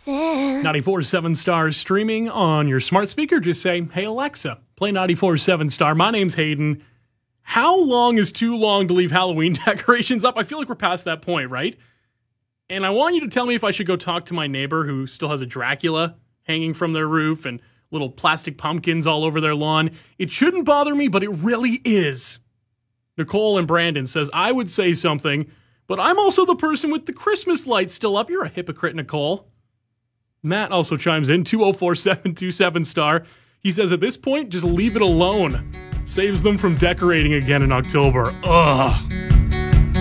listen. 94.7 Star streaming on your smart speaker. Just say, hey, Alexa, play 94.7 Star. My name's Hayden. How long is too long to leave Halloween decorations up? I feel like we're past that point, right? And I want you to tell me if I should go talk to my neighbor who still has a Dracula hanging from their roof and little plastic pumpkins all over their lawn. It shouldn't bother me, but it really is. Nicole and Brandon says, I would say something, but I'm also the person with the Christmas lights still up. You're a hypocrite, Nicole. Matt also chimes in, 204-727 Star. He says, at this point, just leave it alone. Saves them from decorating again in October. Ugh.